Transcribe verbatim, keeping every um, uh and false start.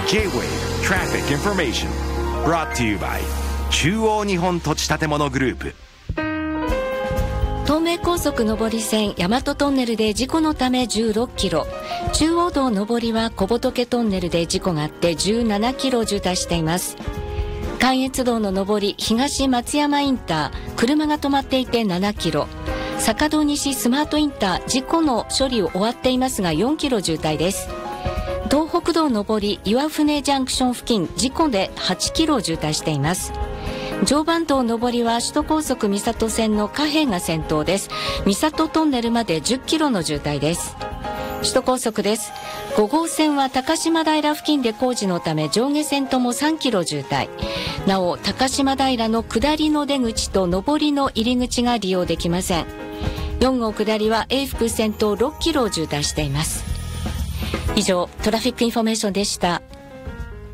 J-Wave Traffic Information Brought to you by 中央日本土地建物グループ。 東名高速上り線大和トンネルで事故のためじゅうろっキロ、中央道上りは小仏トンネルで事故があってじゅうななキロ渋滞しています。関越道の上り東松山インター、車が止まっていてななキロ、坂戸西スマートインター、事故の処理を終わっていますがよんキロ渋滞です。東北道上り岩船ジャンクション付近、事故ではちキロ渋滞しています。常磐道上りは首都高速三郷線の貨幣が先頭です。三郷トンネルまでじゅっキロの渋滞です。首都高速です。ご号線は高島平付近で工事のため上下線ともさんキロ渋滞。なお高島平の下りの出口と上りの入り口が利用できません。よん号下りは永福線とろっキロ渋滞しています。以上トラフィックインフォメーションでした。